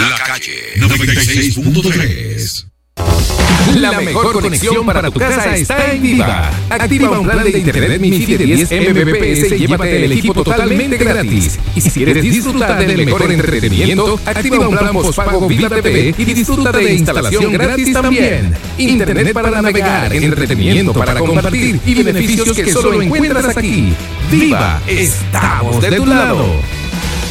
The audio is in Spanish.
La Calle 96.3. La mejor conexión para tu casa está en Viva. Activa un plan de internet MiFi de 10 Mbps y llévate el equipo totalmente gratis. Y si quieres disfrutar del mejor entretenimiento, activa un plan postpago Viva TV y disfruta de instalación gratis también. Internet para navegar, entretenimiento para compartir y beneficios que solo encuentras aquí. Viva, estamos de tu lado.